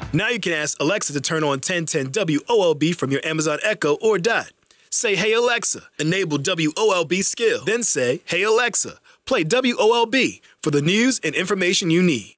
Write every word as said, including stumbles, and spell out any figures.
Now you can ask Alexa to turn on ten ten W O L B from your Amazon Echo or Dot. Say, "Hey Alexa, enable W O L B skill." Then say, "Hey Alexa, play W O L B for the news and information you need."